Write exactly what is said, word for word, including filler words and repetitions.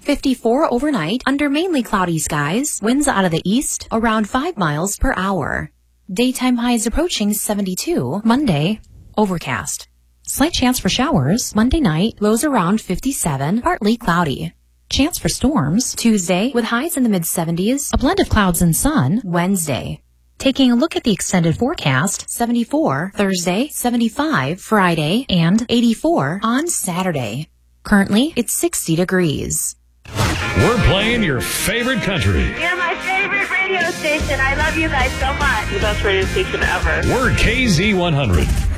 fifty-four overnight under mainly cloudy skies. Winds out of the east around five miles per hour. Daytime highs approaching seventy-two. Monday, overcast. Slight chance for showers. Monday night, lows around fifty-seven, partly cloudy. Chance for storms. Tuesday, with highs in the mid-seventies, a blend of clouds and sun. Wednesday. Taking a look at the extended forecast, seventy-four Thursday, seventy-five Friday, and eighty-four on Saturday. Currently, it's sixty degrees. We're playing your favorite country. You're my favorite radio station. I love you guys so much. The best radio station ever. We're K Z one hundred.